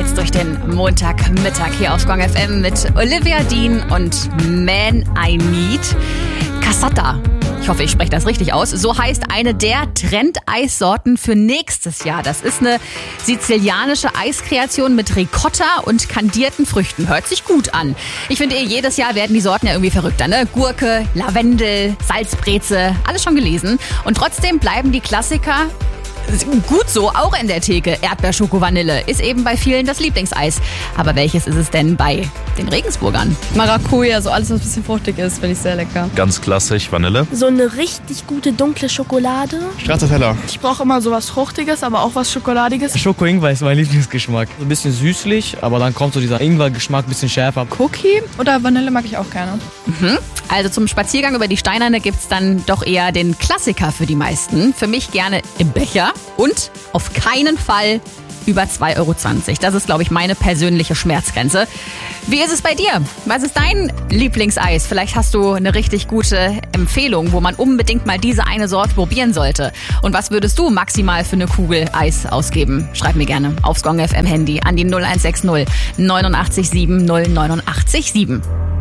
geht's durch den Montagmittag hier auf Gong FM mit Olivia Dean und Man I Need. Cassata. Ich hoffe, ich spreche das richtig aus. So heißt eine der Trend-Eissorten für nächstes Jahr. Das ist eine sizilianische Eiskreation mit Ricotta und kandierten Früchten. Hört sich gut an. Ich finde, jedes Jahr werden die Sorten ja irgendwie verrückter, ne? Gurke, Lavendel, Salzbreze, alles schon gelesen. Und trotzdem bleiben die Klassiker gut so, auch in der Theke. Erdbeer-Schoko-Vanille ist eben bei vielen das Lieblingseis. Aber welches ist es denn bei den Regensburgern? Maracuja, so alles, was ein bisschen fruchtig ist, finde ich sehr lecker. Ganz klassisch, Vanille. So eine richtig gute dunkle Schokolade. Stracciatella. Ich brauche immer so was Fruchtiges, aber auch was Schokoladiges. Schoko-Ingwer ist mein Lieblingsgeschmack. So ein bisschen süßlich, aber dann kommt so dieser Ingwer-Geschmack ein bisschen schärfer. Cookie oder Vanille mag ich auch gerne. Also zum Spaziergang über die Steinerne gibt's dann doch eher den Klassiker für die meisten. Für mich gerne im Becher und auf keinen Fall über 2,20 Euro. Das ist, glaube ich, meine persönliche Schmerzgrenze. Wie ist es bei dir? Was ist dein Lieblingseis? Vielleicht hast du eine richtig gute Empfehlung, wo man unbedingt mal diese eine Sorte probieren sollte. Und was würdest du maximal für eine Kugel Eis ausgeben? Schreib mir gerne aufs Gong FM Handy an die 0160 89 7 089 7.